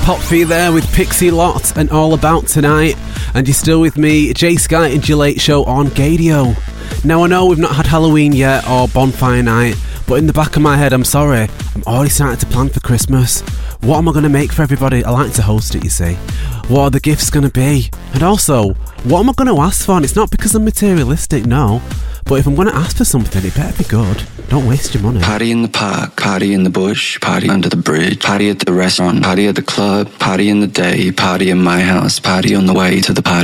Pop Fee there with Pixie Lott and All About Tonight. And you're still with me, Jay Sky and your late show on Gadio. Now I know we've not had Halloween yet or Bonfire Night, but in the back of my head, I'm sorry, I'm already starting to plan for Christmas. What am I going to make for everybody? I like to host it, you see. What are the gifts going to be? And also, what am I going to ask for? And it's not because I'm materialistic, no. But if I'm going to ask for something, it better be good. Don't waste your money. Party in the park, party in the bush, party under the bridge, party at the restaurant, party at the club, party in the day, party in my house, party on the way to the party.